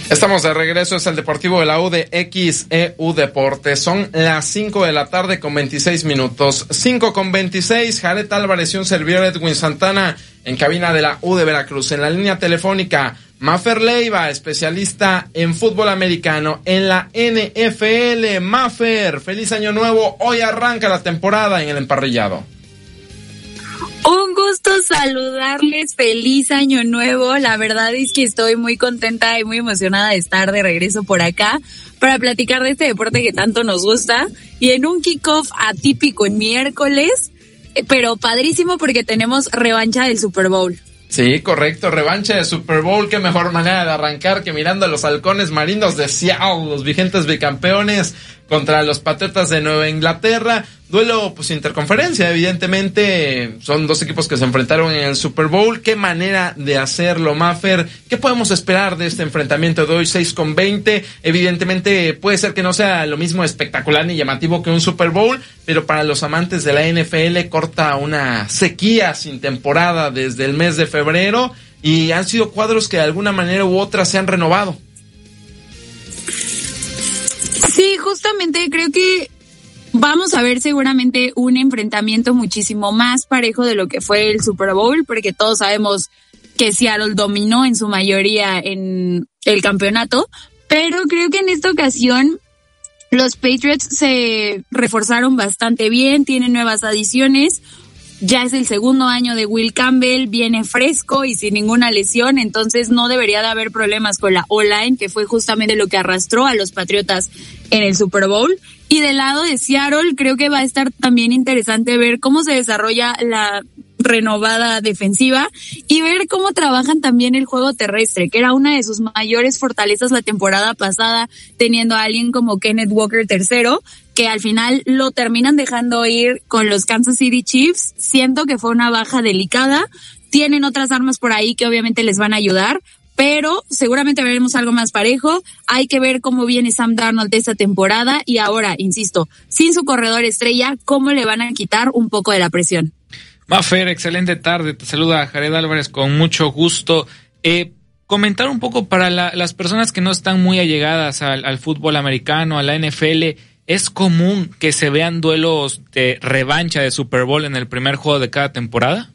Estamos de regreso, es el Deportivo de la U de XEU Deportes. Son las 5 de la tarde con 26 minutos. 5:26, Jared Álvarez y un servidor Edwin Santana en cabina de la U de Veracruz. En la línea telefónica, Mafer Leiva, especialista en fútbol americano en la NFL. Mafer, feliz año nuevo. Hoy arranca la temporada en el emparrillado. Un gusto saludarles, feliz año nuevo. La verdad es que estoy muy contenta y muy emocionada de estar de regreso por acá para platicar de este deporte que tanto nos gusta y en un kickoff atípico en miércoles, pero padrísimo porque tenemos revancha del Super Bowl. Sí, correcto, revancha de Super Bowl. Qué mejor manera de arrancar que mirando a los halcones marinos de Seattle, los vigentes bicampeones, contra los Patriotas de Nueva Inglaterra. Duelo pues interconferencia, evidentemente son dos equipos que se enfrentaron en el Super Bowl. Qué manera de hacerlo, Mafer. ¿Qué podemos esperar de este enfrentamiento de hoy? 6:20. Evidentemente puede ser que no sea lo mismo espectacular ni llamativo que un Super Bowl, pero para los amantes de la NFL corta una sequía sin temporada desde el mes de febrero y han sido cuadros que de alguna manera u otra se han renovado. Sí, justamente creo que vamos a ver seguramente un enfrentamiento muchísimo más parejo de lo que fue el Super Bowl, porque todos sabemos que Seattle dominó en su mayoría en el campeonato, pero creo que en esta ocasión los Patriots se reforzaron bastante bien, tienen nuevas adiciones. Ya es el segundo año de Will Campbell, viene fresco y sin ninguna lesión, entonces no debería de haber problemas con la O-line, que fue justamente lo que arrastró a los Patriotas en el Super Bowl. Y del lado de Seattle, creo que va a estar también interesante ver cómo se desarrolla la renovada defensiva y ver cómo trabajan también el juego terrestre, que era una de sus mayores fortalezas la temporada pasada, teniendo a alguien como Kenneth Walker III, que al final lo terminan dejando ir con los Kansas City Chiefs. Siento que fue una baja delicada. Tienen otras armas por ahí que obviamente les van a ayudar, pero seguramente veremos algo más parejo. Hay que ver cómo viene Sam Darnold esta temporada y ahora, insisto, sin su corredor estrella, cómo le van a quitar un poco de la presión. Mafer, excelente tarde. Te saluda Jared Álvarez con mucho gusto. Comentar un poco para las personas que no están muy allegadas al fútbol americano, a la NFL, ¿es común que se vean duelos de revancha de Super Bowl en el primer juego de cada temporada?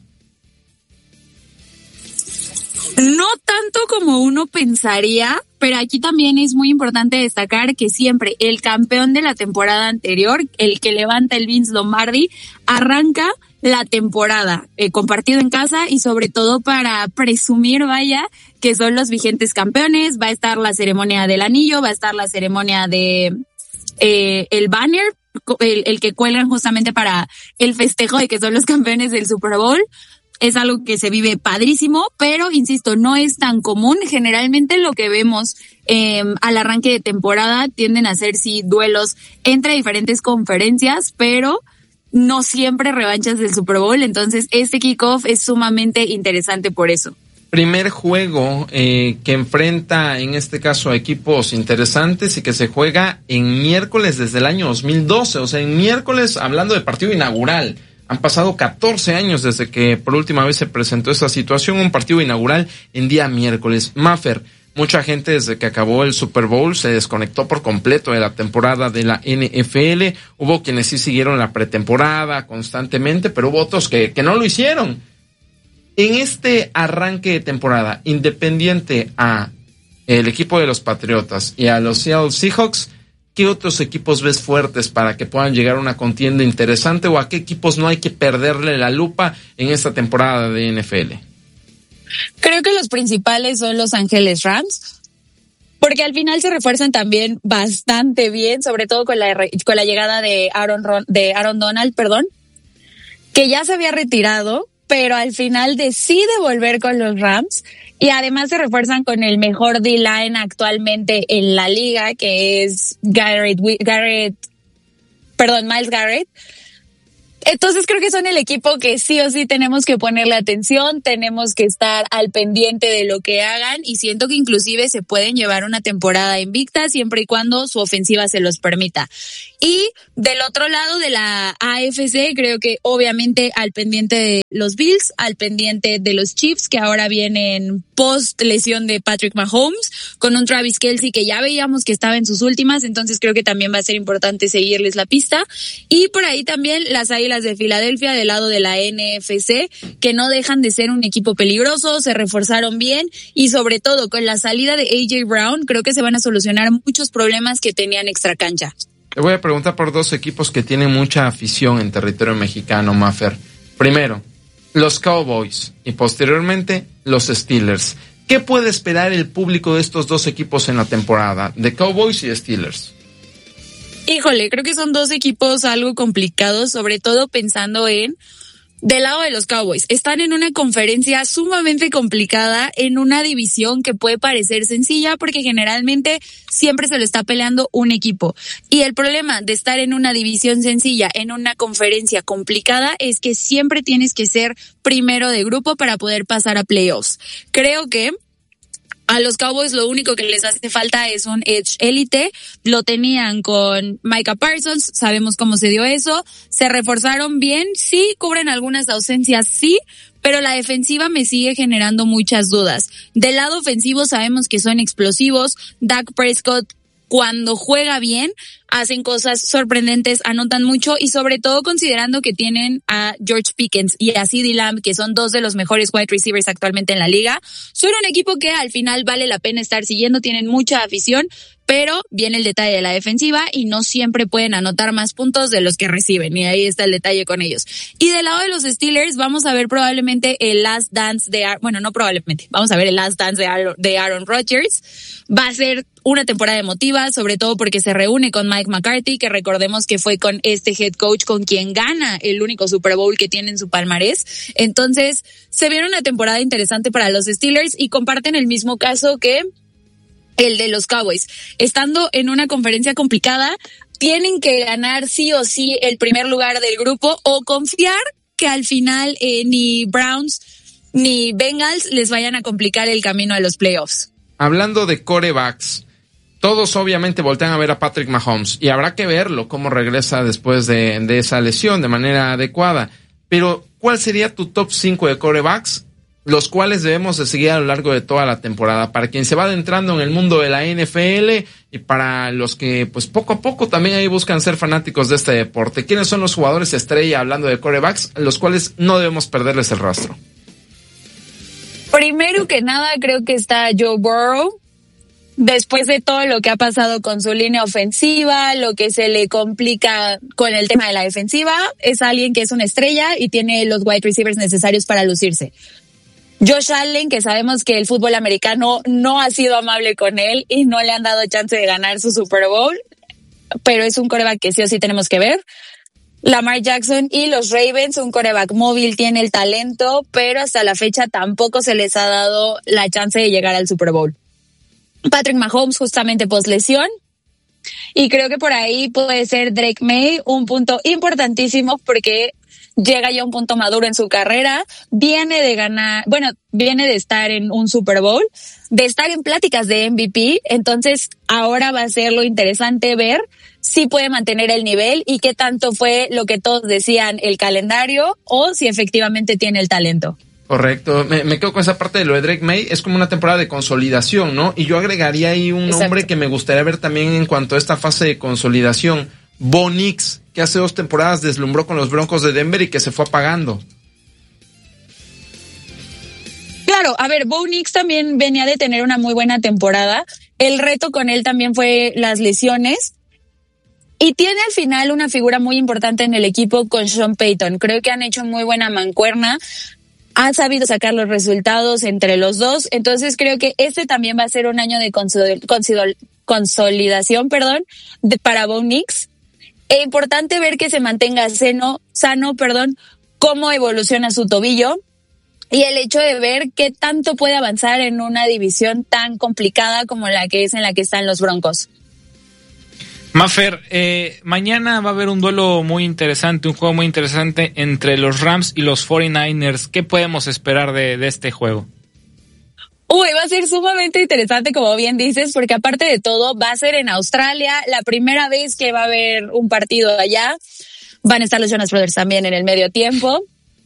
No tanto como uno pensaría, pero aquí también es muy importante destacar que siempre el campeón de la temporada anterior, el que levanta el Vince Lombardi, arranca la temporada con partido en casa y sobre todo para presumir, vaya, que son los vigentes campeones. Va a estar la ceremonia del anillo, va a estar la ceremonia de el banner, el que cuelgan justamente para el festejo de que son los campeones del Super Bowl. Es algo que se vive padrísimo, pero insisto, no es tan común. Generalmente lo que vemos al arranque de temporada tienden a ser sí duelos entre diferentes conferencias, pero no siempre revanchas del Super Bowl. Entonces este kickoff es sumamente interesante por eso. Primer juego que enfrenta en este caso a equipos interesantes y que se juega en miércoles desde el año 2012, o sea, en miércoles, hablando de partido inaugural. Han pasado 14 años desde que por última vez se presentó esa situación, un partido inaugural en día miércoles. Mafer, mucha gente desde que acabó el Super Bowl se desconectó por completo de la temporada de la NFL. Hubo quienes sí siguieron la pretemporada constantemente, pero hubo otros que no lo hicieron. En este arranque de temporada, independiente a el equipo de los Patriotas y a los Seattle Seahawks, ¿qué otros equipos ves fuertes para que puedan llegar a una contienda interesante o a qué equipos no hay que perderle la lupa en esta temporada de NFL? Creo que los principales son Los Ángeles Rams, porque al final se refuerzan también bastante bien, sobre todo con la llegada de Aaron Donald, que ya se había retirado, pero al final decide volver con los Rams. Y además se refuerzan con el mejor D-line actualmente en la liga, que es Miles Garrett. Entonces creo que son el equipo que sí o sí tenemos que ponerle atención, tenemos que estar al pendiente de lo que hagan y siento que inclusive se pueden llevar una temporada invicta siempre y cuando su ofensiva se los permita. Y del otro lado de la AFC creo que obviamente al pendiente de los Bills, al pendiente de los Chiefs, que ahora vienen post lesión de Patrick Mahomes, con un Travis Kelce que ya veíamos que estaba en sus últimas, entonces creo que también va a ser importante seguirles la pista. Y por ahí también las Águilas de Filadelfia del lado de la NFC, que no dejan de ser un equipo peligroso, se reforzaron bien y sobre todo con la salida de AJ Brown, creo que se van a solucionar muchos problemas que tenían extra cancha. Te voy a preguntar por dos equipos que tienen mucha afición en territorio mexicano, Mafer. Primero, los Cowboys y posteriormente los Steelers. ¿Qué puede esperar el público de estos dos equipos en la temporada, de Cowboys y Steelers? Híjole, creo que son dos equipos algo complicados, sobre todo pensando en del lado de los Cowboys. Están en una conferencia sumamente complicada, en una división que puede parecer sencilla porque generalmente siempre se lo está peleando un equipo. Y el problema de estar en una división sencilla, en una conferencia complicada, es que siempre tienes que ser primero de grupo para poder pasar a playoffs. Creo que a los Cowboys lo único que les hace falta es un edge élite. Lo tenían con Micah Parsons, sabemos cómo se dio eso. Se reforzaron bien, sí, cubren algunas ausencias, sí, pero la defensiva me sigue generando muchas dudas. Del lado ofensivo sabemos que son explosivos. Dak Prescott, cuando juega bien, hacen cosas sorprendentes, anotan mucho y sobre todo considerando que tienen a George Pickens y a CeeDee Lamb, que son dos de los mejores wide receivers actualmente en la liga. Son un equipo que al final vale la pena estar siguiendo, tienen mucha afición, pero viene el detalle de la defensiva y no siempre pueden anotar más puntos de los que reciben, y ahí está el detalle con ellos. Y del lado de los Steelers vamos a ver probablemente el last dance vamos a ver el last dance de Aaron Rodgers. Va a ser una temporada emotiva, sobre todo porque se reúne con Mike McCarthy, que recordemos que fue con este head coach con quien gana el único Super Bowl que tiene en su palmarés. Entonces, se viene una temporada interesante para los Steelers y comparten el mismo caso que el de los Cowboys. Estando en una conferencia complicada, tienen que ganar sí o sí el primer lugar del grupo o confiar que al final ni Browns ni Bengals les vayan a complicar el camino a los playoffs. Hablando de quarterbacks, todos obviamente voltean a ver a Patrick Mahomes y habrá que verlo cómo regresa después de esa lesión de manera adecuada. Pero, ¿cuál sería tu top 5 de quarterbacks, los cuales debemos de seguir a lo largo de toda la temporada? Para quien se va adentrando en el mundo de la NFL y para los que pues poco a poco también ahí buscan ser fanáticos de este deporte. ¿Quiénes son los jugadores estrella, hablando de quarterbacks, los cuales no debemos perderles el rastro? Primero que nada, creo que está Joe Burrow. Después de todo lo que ha pasado con su línea ofensiva, lo que se le complica con el tema de la defensiva, es alguien que es una estrella y tiene los wide receivers necesarios para lucirse. Josh Allen, que sabemos que el fútbol americano no ha sido amable con él y no le han dado chance de ganar su Super Bowl, pero es un quarterback que sí o sí tenemos que ver. Lamar Jackson y los Ravens, un quarterback móvil, tiene el talento, pero hasta la fecha tampoco se les ha dado la chance de llegar al Super Bowl. Patrick Mahomes justamente post lesión, y creo que por ahí puede ser Drake May un punto importantísimo porque llega ya a un punto maduro en su carrera, viene de estar en un Super Bowl, de estar en pláticas de MVP, entonces ahora va a ser lo interesante ver si puede mantener el nivel y qué tanto fue lo que todos decían el calendario o si efectivamente tiene el talento. Correcto, me quedo con esa parte de lo de Drake May, es como una temporada de consolidación, ¿no? Y yo agregaría ahí un nombre que me gustaría ver también en cuanto a esta fase de consolidación, Bo Nix, que hace 2 temporadas deslumbró con los Broncos de Denver y que se fue apagando. Claro, a ver, Bo Nix también venía de tener una muy buena temporada, el reto con él también fue las lesiones, y tiene al final una figura muy importante en el equipo con Sean Payton, creo que han hecho muy buena mancuerna, han sabido sacar los resultados entre los dos, entonces creo que este también va a ser un año de consolidación, para Bo Nix. Es importante ver que se mantenga sano, cómo evoluciona su tobillo y el hecho de ver qué tanto puede avanzar en una división tan complicada como la que es en la que están los Broncos. Mafer, mañana va a haber un duelo muy interesante, un juego muy interesante entre los Rams y los 49ers. ¿Qué podemos esperar de este juego? Va a ser sumamente interesante, como bien dices, porque aparte de todo, va a ser en Australia, la primera vez que va a haber un partido allá. Van a estar los Jonas Brothers también en el medio tiempo.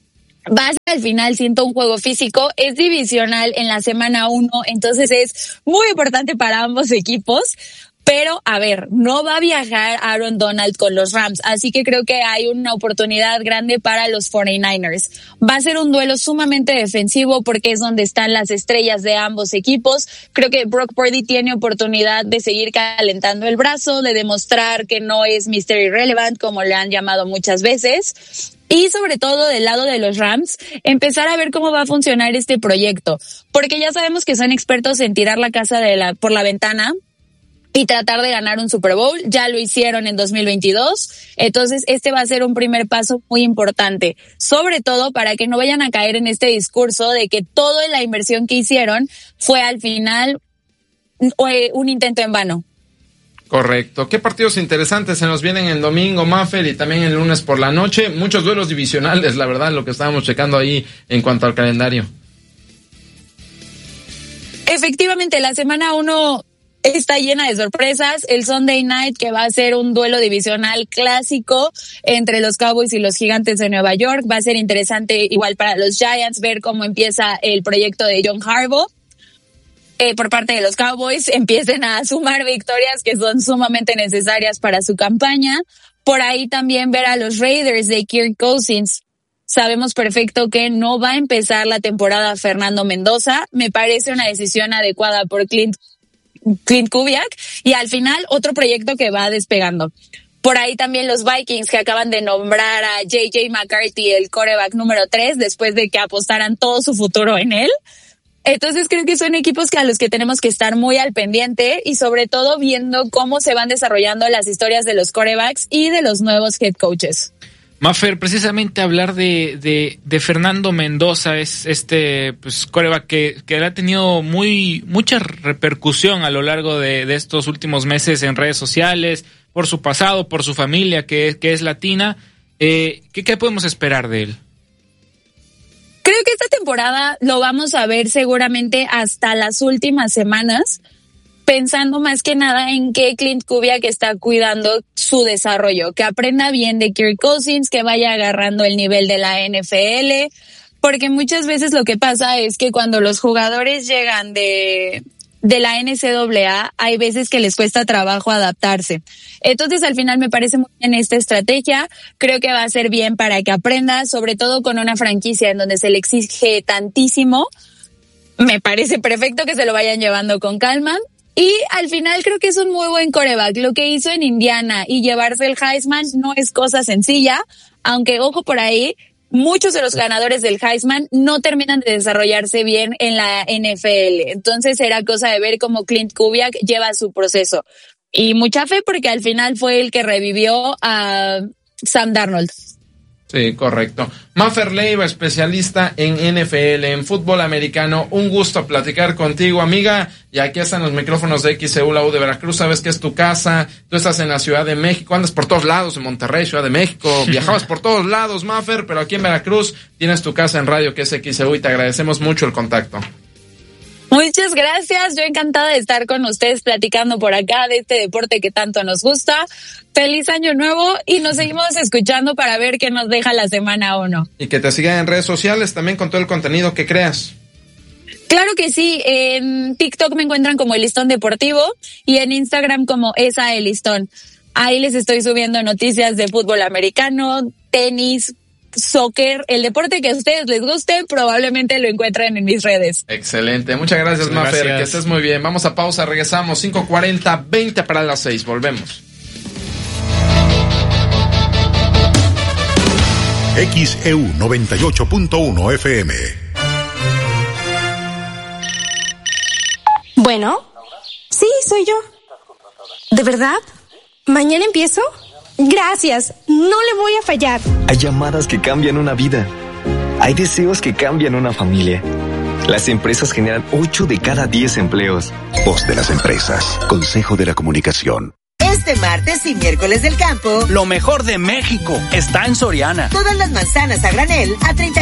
va a ser al final, siento, un juego físico, es divisional en la semana 1, entonces es muy importante para ambos equipos. Pero, a ver, no va a viajar Aaron Donald con los Rams, así que creo que hay una oportunidad grande para los 49ers. Va a ser un duelo sumamente defensivo porque es donde están las estrellas de ambos equipos. Creo que Brock Purdy tiene oportunidad de seguir calentando el brazo, de demostrar que no es Mr. Irrelevant, como le han llamado muchas veces. Y sobre todo del lado de los Rams, empezar a ver cómo va a funcionar este proyecto. Porque ya sabemos que son expertos en tirar la casa por la ventana y tratar de ganar un Super Bowl. Ya lo hicieron en 2022. Entonces, este va a ser un primer paso muy importante. Sobre todo para que no vayan a caer en este discurso de que toda la inversión que hicieron fue al final un intento en vano. Correcto. ¿Qué partidos interesantes se nos vienen el domingo, Maffer, y también el lunes por la noche? Muchos duelos divisionales, la verdad, lo que estábamos checando ahí en cuanto al calendario. Efectivamente, la semana 1 está llena de sorpresas. El Sunday Night, que va a ser un duelo divisional clásico entre los Cowboys y los Gigantes de Nueva York. Va a ser interesante igual para los Giants ver cómo empieza el proyecto de John Harbaugh. Por parte de los Cowboys, empiecen a sumar victorias que son sumamente necesarias para su campaña. Por ahí también ver a los Raiders de Kirk Cousins. Sabemos perfecto que no va a empezar la temporada Fernando Mendoza. Me parece una decisión adecuada por Clint Kubiak, y al final otro proyecto que va despegando. Por ahí también los Vikings, que acaban de nombrar a J.J. McCarthy el quarterback número 3 después de que apostaran todo su futuro en él. Entonces creo que son equipos a los que tenemos que estar muy al pendiente y sobre todo viendo cómo se van desarrollando las historias de los quarterbacks y de los nuevos head coaches. Maffer, precisamente hablar de Fernando Mendoza, es pues quarterback que ha tenido mucha repercusión a lo largo de estos últimos meses en redes sociales, por su pasado, por su familia que es latina. ¿Qué podemos esperar de él? Creo que esta temporada lo vamos a ver seguramente hasta las últimas semanas, pensando más que nada en que Clint Kubiak está cuidando su desarrollo, que aprenda bien de Kirk Cousins, que vaya agarrando el nivel de la NFL, porque muchas veces lo que pasa es que cuando los jugadores llegan de la NCAA, hay veces que les cuesta trabajo adaptarse. Entonces, al final me parece muy bien esta estrategia. Creo que va a ser bien para que aprenda, sobre todo con una franquicia en donde se le exige tantísimo. Me parece perfecto que se lo vayan llevando con calma. Y al final creo que es un muy buen quarterback. Lo que hizo en Indiana y llevarse el Heisman no es cosa sencilla, aunque ojo por ahí, muchos de los ganadores del Heisman no terminan de desarrollarse bien en la NFL. Entonces será cosa de ver cómo Clint Kubiak lleva su proceso. Y mucha fe porque al final fue el que revivió a Sam Darnold. Sí, correcto. Maffer Leiva, especialista en NFL, en fútbol americano. Un gusto platicar contigo, amiga. Y aquí están los micrófonos de XEU, la U de Veracruz. Sabes que es tu casa. Tú estás en la Ciudad de México. Andas por todos lados, en Monterrey, Ciudad de México. Viajabas por todos lados, Maffer. Pero aquí en Veracruz tienes tu casa en radio, que es XEU. Y te agradecemos mucho el contacto. Muchas gracias, yo encantada de estar con ustedes platicando por acá de este deporte que tanto nos gusta. Feliz año nuevo y nos seguimos escuchando para ver qué nos deja la semana 1. Y que te sigan en redes sociales también con todo el contenido que creas. Claro que sí, en TikTok me encuentran como El Listón Deportivo y en Instagram como Esa El Listón. Ahí les estoy subiendo noticias de fútbol americano, tenis, soccer, el deporte que a ustedes les guste, probablemente lo encuentren en mis redes. Excelente, muchas gracias, Maffer, que estés muy bien. Vamos a pausa, regresamos, 5:40, 20 para las 6, volvemos. XEU 98.1 FM. Bueno, sí, soy yo. ¿De verdad? ¿Mañana empiezo? Gracias, no le voy a fallar. Hay llamadas que cambian una vida. Hay deseos que cambian una familia. Las empresas generan 8 de cada 10 empleos. Voz de las empresas. Consejo de la Comunicación. Este martes y miércoles del campo, lo mejor de México está en Soriana. Todas las manzanas a granel a 30